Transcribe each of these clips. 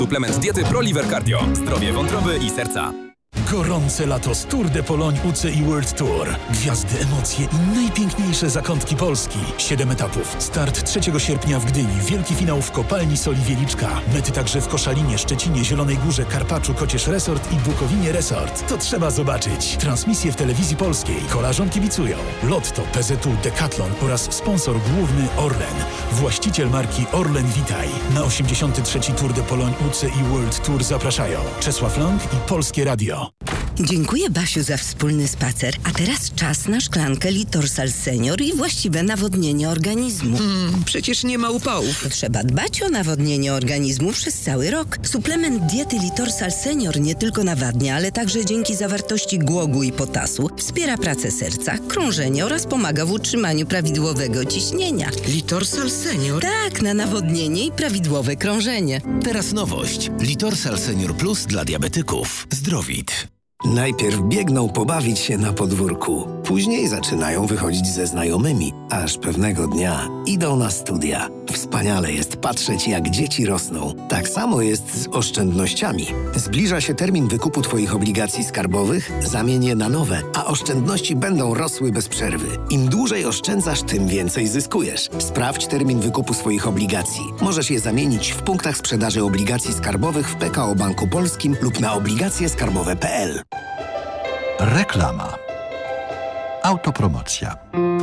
Suplement diety ProLiver Cardio. Zdrowie wątroby i serca. Gorące lato z Tour de Pologne UCI World Tour. Gwiazdy, emocje i najpiękniejsze zakątki Polski. 7 etapów. Start 3 sierpnia w Gdyni. Wielki finał w Kopalni Soli Wieliczka. Mety także w Koszalinie, Szczecinie, Zielonej Górze, Karpaczu, Kocież Resort i Bukowinie Resort. To trzeba zobaczyć. Transmisje w Telewizji Polskiej. Kolarzom kibicują Lotto, PZU, Decathlon oraz sponsor główny Orlen. Właściciel marki Orlen Witaj. Na 83. Tour de Pologne UCI World Tour zapraszają Czesław Long i Polskie Radio. Dziękuję, Basiu, za wspólny spacer. A teraz czas na szklankę Litorsal Senior i właściwe nawodnienie organizmu. Przecież nie ma upałów. Trzeba dbać o nawodnienie organizmu przez cały rok. Suplement diety Litorsal Senior nie tylko nawadnia, ale także dzięki zawartości głogu i potasu wspiera pracę serca, krążenie oraz pomaga w utrzymaniu prawidłowego ciśnienia. Litorsal Senior? Tak, na nawodnienie i prawidłowe krążenie. Teraz nowość. Litorsal Senior Plus dla diabetyków. Zdrowit. Najpierw biegną pobawić się na podwórku, później zaczynają wychodzić ze znajomymi, aż pewnego dnia idą na studia. Wspaniale jest patrzeć, jak dzieci rosną. Tak samo jest z oszczędnościami. Zbliża się termin wykupu Twoich obligacji skarbowych, zamień je na nowe, a oszczędności będą rosły bez przerwy. Im dłużej oszczędzasz, tym więcej zyskujesz. Sprawdź termin wykupu swoich obligacji. Możesz je zamienić w punktach sprzedaży obligacji skarbowych w PKO Banku Polskim lub na obligacjeskarbowe.pl. Reklama. Autopromocja.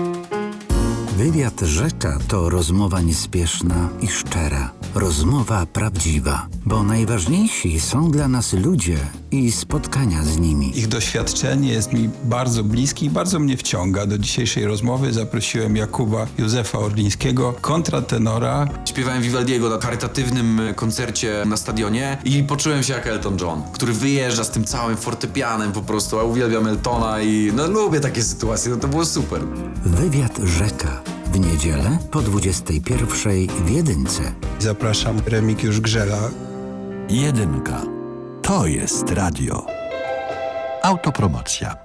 Wywiad Rzeka to rozmowa niespieszna i szczera. Rozmowa prawdziwa, bo najważniejsi są dla nas ludzie i spotkania z nimi. Ich doświadczenie jest mi bardzo bliskie i bardzo mnie wciąga. Do dzisiejszej rozmowy zaprosiłem Jakuba Józefa Orlińskiego, kontratenora. Śpiewałem Vivaldiego na charytatywnym koncercie na stadionie i poczułem się jak Elton John, który wyjeżdża z tym całym fortepianem po prostu. Ja uwielbiam Eltona i lubię takie sytuacje, to było super. Wywiad Rzeka. W niedzielę po 21:00 w Jedynce. Zapraszam Remigiusz Grzela. Jedynka. To jest radio. Autopromocja.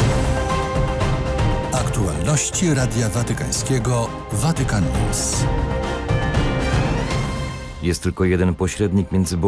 Aktualności Radia Watykańskiego Vatican News. Jest tylko jeden pośrednik między